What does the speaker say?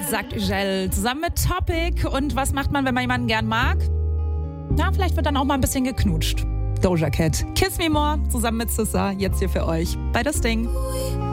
sagt Ugel, zusammen mit Topic. Und was macht man, wenn man jemanden gern mag? Na, vielleicht wird dann auch mal ein bisschen geknutscht. Doja Cat, Kiss Me More, zusammen mit Sissa, jetzt hier für euch bei Das Ding.